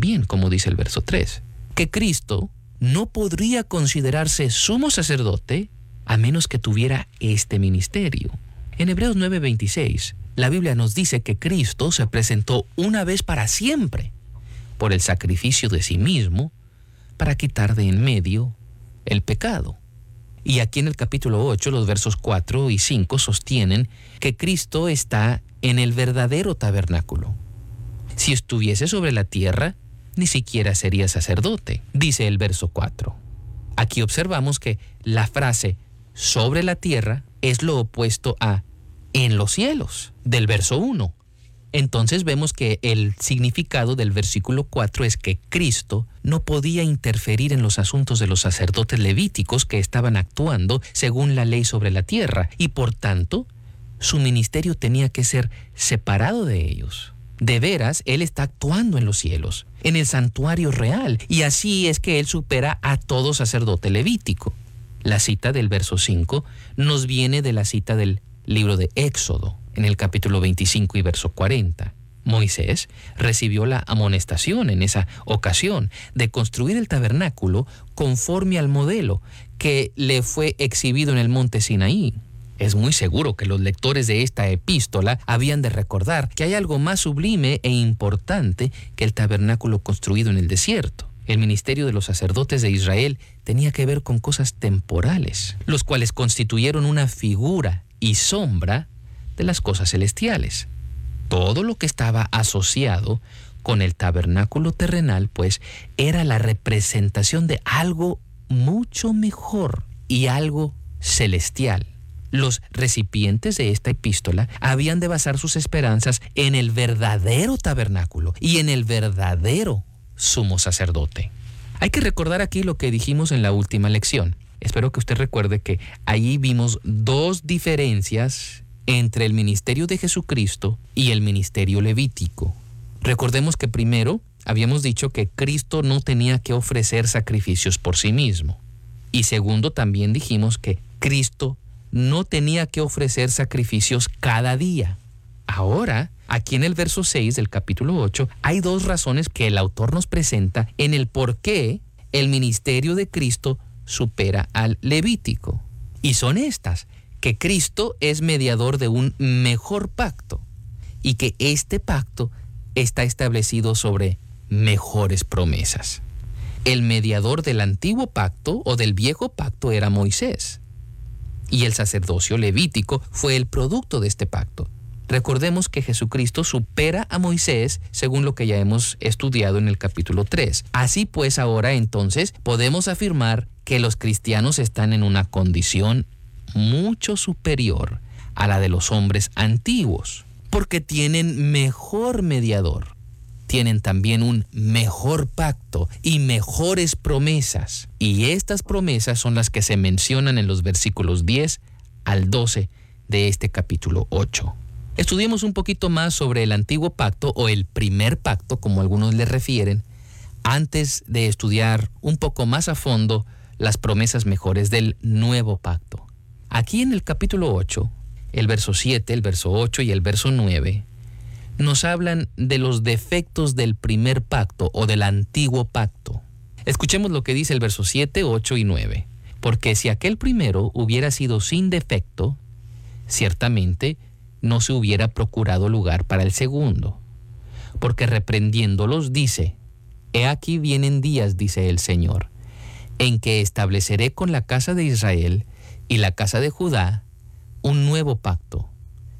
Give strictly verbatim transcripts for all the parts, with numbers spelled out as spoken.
también, como dice el verso tres, que Cristo no podría considerarse sumo sacerdote a menos que tuviera este ministerio. En Hebreos nueve veintiséis, la Biblia nos dice que Cristo se presentó una vez para siempre por el sacrificio de sí mismo para quitar de en medio el pecado. Y aquí en el capítulo ocho, los versos cuatro y cinco sostienen que Cristo está en el verdadero tabernáculo. Si estuviese sobre la tierra, ni siquiera sería sacerdote, dice el verso cuatro. Aquí observamos que la frase sobre la tierra es lo opuesto a en los cielos, del verso uno. Entonces vemos que el significado del versículo cuatro es que Cristo no podía interferir en los asuntos de los sacerdotes levíticos que estaban actuando según la ley sobre la tierra, y por tanto, su ministerio tenía que ser separado de ellos. De veras, Él está actuando en los cielos, en el santuario real, y así es que Él supera a todo sacerdote levítico. La cita del verso cinco nos viene de la cita del libro de Éxodo, en el capítulo veinticinco y verso cuarenta. Moisés recibió la amonestación en esa ocasión de construir el tabernáculo conforme al modelo que le fue exhibido en el monte Sinaí. Es muy seguro que los lectores de esta epístola habían de recordar que hay algo más sublime e importante que el tabernáculo construido en el desierto. El ministerio de los sacerdotes de Israel tenía que ver con cosas temporales, los cuales constituyeron una figura y sombra de las cosas celestiales. Todo lo que estaba asociado con el tabernáculo terrenal, pues, era la representación de algo mucho mejor y algo celestial. Los recipientes de esta epístola habían de basar sus esperanzas en el verdadero tabernáculo y en el verdadero sumo sacerdote. Hay que recordar aquí lo que dijimos en la última lección. Espero que usted recuerde que allí vimos dos diferencias entre el ministerio de Jesucristo y el ministerio levítico. Recordemos que primero habíamos dicho que Cristo no tenía que ofrecer sacrificios por sí mismo. Y segundo, también dijimos que Cristo no tenía que ofrecer sacrificios cada día. Ahora, aquí en el verso seis del capítulo ocho, hay dos razones que el autor nos presenta en el por qué el ministerio de Cristo supera al levítico. Y son estas: que Cristo es mediador de un mejor pacto y que este pacto está establecido sobre mejores promesas. El mediador del antiguo pacto o del viejo pacto era Moisés, y el sacerdocio levítico fue el producto de este pacto. Recordemos que Jesucristo supera a Moisés según lo que ya hemos estudiado en el capítulo tres. Así pues, ahora entonces podemos afirmar que los cristianos están en una condición mucho superior a la de los hombres antiguos, porque tienen mejor mediador, tienen también un mejor pacto y mejores promesas, y estas promesas son las que se mencionan en los versículos diez al doce de este capítulo ocho. Estudiemos un poquito más sobre el antiguo pacto o el primer pacto, como algunos le refieren, antes de estudiar un poco más a fondo las promesas mejores del nuevo pacto. Aquí en el capítulo ocho, el verso siete, el verso ocho y el verso nueve, nos hablan de los defectos del primer pacto o del antiguo pacto. Escuchemos lo que dice el verso siete, ocho y nueve. Porque si aquel primero hubiera sido sin defecto, ciertamente no se hubiera procurado lugar para el segundo. Porque reprendiéndolos dice: He aquí vienen días, dice el Señor, en que estableceré con la casa de Israel y la casa de Judá un nuevo pacto,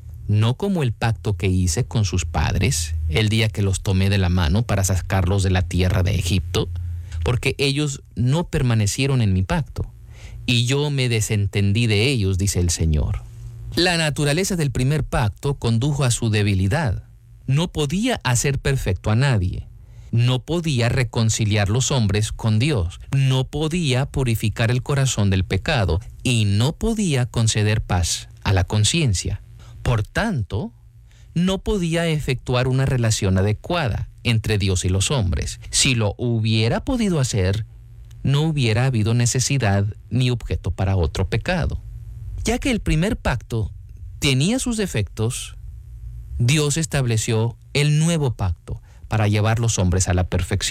no como el pacto que hice con sus padres el día que los tomé de la mano para sacarlos de la tierra de Egipto, porque ellos no permanecieron en mi pacto, y yo me desentendí de ellos, dice el Señor. La naturaleza del primer pacto condujo a su debilidad. No podía hacer perfecto a nadie. No podía reconciliar los hombres con Dios, no podía purificar el corazón del pecado y no podía conceder paz a la conciencia. Por tanto, no podía efectuar una relación adecuada entre Dios y los hombres. Si lo hubiera podido hacer, no hubiera habido necesidad ni objeto para otro pecado. Ya que el primer pacto tenía sus defectos, Dios estableció el nuevo pacto para llevar los hombres a la perfección.